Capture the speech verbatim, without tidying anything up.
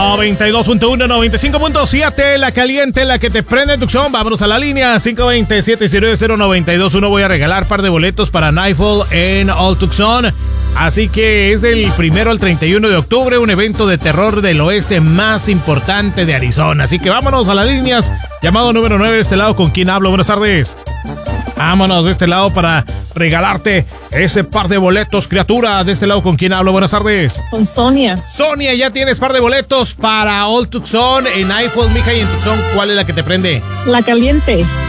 noventa y dos punto uno, noventa y cinco punto siete, la caliente, la que te prende Tucson. Vámonos a la línea cinco dos siete, siete cero nueve dos uno. Voy a regalar par de boletos para Nightfall en All Tucson. Así que es del primero al treinta y uno de octubre, un evento de terror del oeste más importante de Arizona. Así que vámonos a las líneas. Llamado número nueve de este lado, ¿con quién hablo? Buenas tardes. Vámonos de este lado para regalarte ese par de boletos, criatura. De este lado, ¿con quién hablo? Buenas tardes. Con Sonia. Sonia, ya tienes par de boletos para All Tucson en Nightfall, mija, y en Tucson, ¿cuál es la que te prende? La caliente.